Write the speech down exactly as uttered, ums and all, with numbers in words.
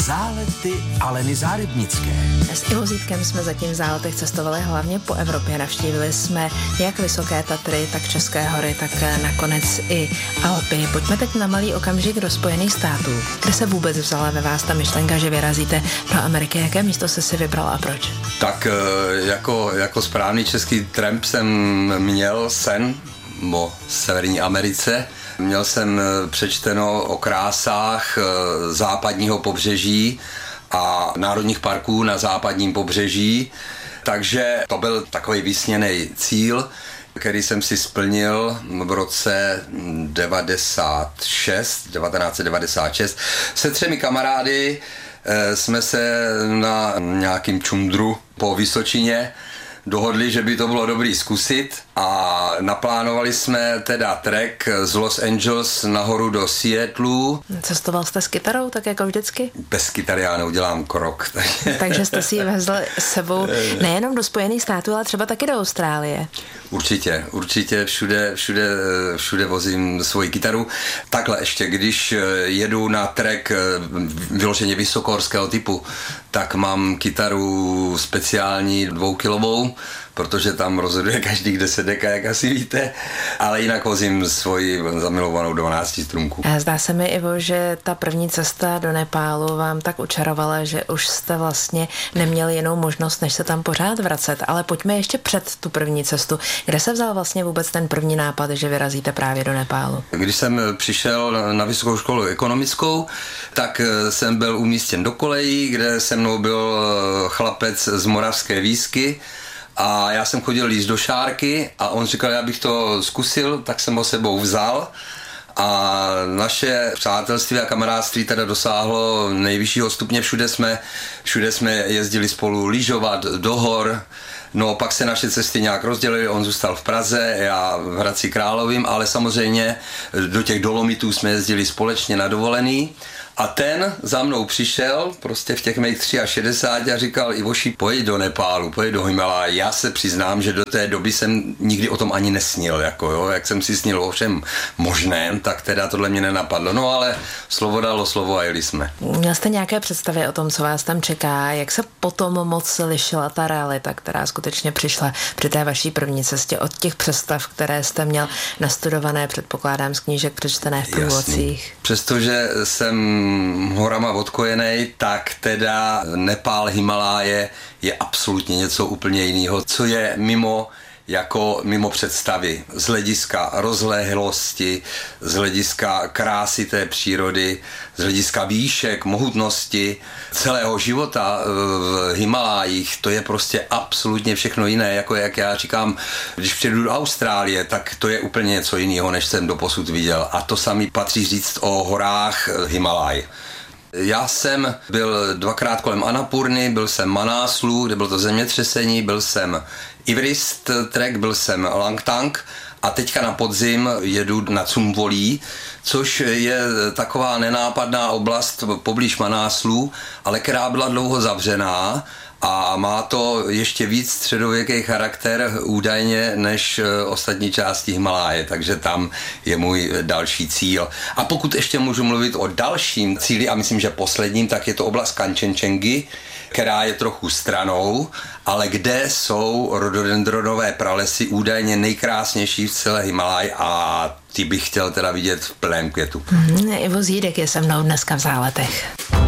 Zálety Aleny Zárybnické. S Ivo Zítkem jsme zatím v záletech cestovali hlavně po Evropě. Navštívili jsme jak Vysoké Tatry, tak České hory, tak nakonec i Alpy. Pojďme teď na malý okamžik do Spojených států. Kde se vůbec vzala ve vás ta myšlenka, že vyrazíte do Ameriky? Jaké místo jste si vybral a proč? Tak jako, jako správný český tramp jsem měl sen o Severní Americe. Měl jsem přečteno o krásách západního pobřeží a národních parků na západním pobřeží, takže to byl takový vysněný cíl, který jsem si splnil v roce devadesát šest, devatenáct set devadesát šest. Se třemi kamarády jsme se na nějakým čundru po Vysočině dohodli, že by to bylo dobrý zkusit a naplánovali jsme teda trek z Los Angeles nahoru do Seattlu. Cestoval jste s kytarou, tak jako vždycky? Bez kytary já neudělám krok. Takže, takže jste si ji vezl s sebou nejenom do Spojených států, ale třeba taky do Austrálie. Určitě, určitě všude, všude, všude vozím svoji kytaru. Takhle ještě, když jedu na trek vyloženě vysokohorského typu, tak mám kytaru speciální dvoukilovou, protože tam rozhoduje každý, kde se deka, jak asi víte, ale jinak vozím svoji zamilovanou dvanáctistrunku. Zdá se mi, Ivo, že ta první cesta do Nepálu vám tak učarovala, že už jste vlastně neměli jinou možnost, než se tam pořád vracet, ale pojďme ještě před tu první cestu. Kde se vzal vlastně vůbec ten první nápad, že vyrazíte právě do Nepálu? Když jsem přišel na vysokou školu ekonomickou, tak jsem byl umístěn do kolejí, kde se mnou byl chlapec z Moravské Výsky, a já jsem chodil líst do šárky a on říkal, já bych to zkusil, tak jsem ho sebou vzal a naše přátelství a kamarádství teda dosáhlo nejvyššího stupně. Všude jsme, všude jsme jezdili spolu lyžovat do hor. No, pak se naše cesty nějak rozdělily, on zůstal v Praze, já v Hradci Královým, ale samozřejmě do těch Dolomitů jsme jezdili společně na dovolený. A ten za mnou přišel prostě v těch mých šedesáti tři a říkal, Ivoši, pojď do Nepálu, pojď do Himaláje. Já se přiznám, že do té doby jsem nikdy o tom ani nesnil, jako jo, jak jsem si snil o všem možném, tak teda tohle mě nenapadlo. No ale slovo dalo slovo a jeli jsme. Měl jste nějaké představy o tom, co vás tam čeká? Jak se potom moc lišila ta realita, která skutečně přišla při té vaší první cestě od těch představ, které jste měl nastudované, předpokládám, z knížek přečtené v průvodcích? Přestože jsem horama odkojenej, tak teda Nepál, Himaláje je absolutně něco úplně jiného, co je mimo jako mimo představy. Z hlediska rozléhlosti, z hlediska krásy té přírody, z hlediska výšek, mohutnosti celého života v Himalájích, to je prostě absolutně všechno jiné. Jako jak já říkám, když přijedu do Austrálie, tak to je úplně něco jiného, než jsem doposud viděl. A to samý patří říct o horách Himalaj. Já jsem byl dvakrát kolem Annapurny, byl jsem Manáslu, kde bylo to zemětřesení, byl jsem Everest trek, byl jsem Langtang a teďka na podzim jedu na Cumvolí, což je taková nenápadná oblast poblíž Manáslu, ale která byla dlouho zavřená a má to ještě víc středověký charakter údajně než ostatní části Himaláje, takže tam je můj další cíl. A pokud ještě můžu mluvit o dalším cíli, a myslím, že posledním, tak je to oblast Kanchenjungy, která je trochu stranou, ale kde jsou rododendronové pralesy údajně nejkrásnější v celé Himaláji a ty bych chtěl teda vidět v plném květu. Mm, Ivo Zídek je se mnou dneska v záletech.